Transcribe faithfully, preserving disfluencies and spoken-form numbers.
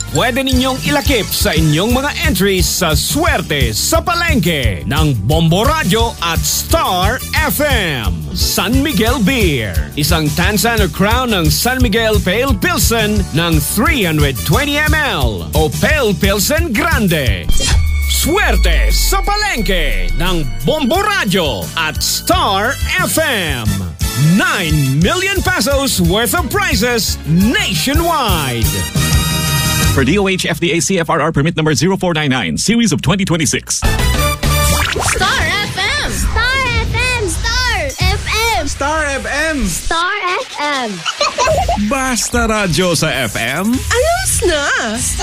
pwede ninyong ilakip sa inyong mga entries sa Swerte sa Palengke ng Bombo Radio at Star F M. San Miguel Beer. Isang Tanzania Crown ng San Miguel Pale Pilsen ng three hundred twenty milliliters o Pale Pilsen Grande. Swerte sa Palengke ng Bombo Radio at Star F M. nine million pesos worth of prizes nationwide. For D O H F D A C F R R permit number zero four nine nine, series of twenty twenty-six. Star F M! Star F M! Star F M! Star F M! Star F M! Basta radyo sa F M. Ayos na!